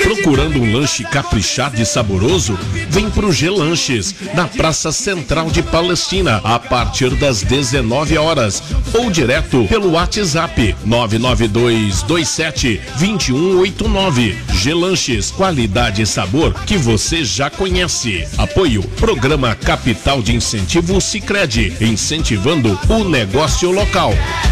Procurando um lanche caprichado e saboroso? Vem pro G Lanches, na Praça Central de Palestina, a partir das 19 horas, ou direto pelo WhatsApp 992272189. G Lanches, qualidade e sabor que você já conhece. Apoio Programa Capital de Incentivo Sicredi, incentivando o negócio local.